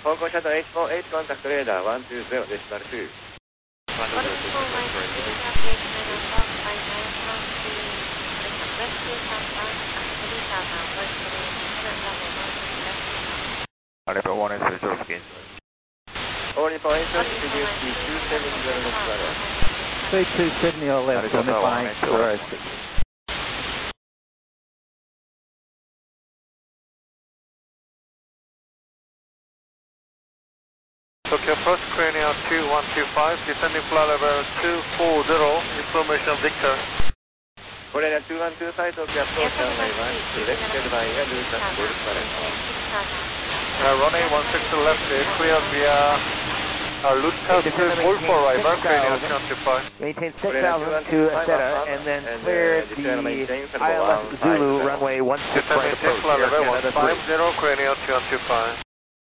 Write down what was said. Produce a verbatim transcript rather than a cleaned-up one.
航行シャトル H フォー、H コンタクトレーダーいちにゼロデシマルに。 Level one is visual skin. All information, C D F T two seven zero next runway. three two seven zero left, on the by two oh six. Tokyo First Crania two one two five, descending flight level two four zero, information Victor. Crania two one two five, Tokyo approach runway one, selected by air Lucas Golf Balance. Uh, runway one six left, clear via uh, Lucas Golf arrival, Crania two one two five. Maintain six thousand to Aceta and then clear the I L S Zulu runway one six right approach. Descending flight level one five zero, Crania two one two five.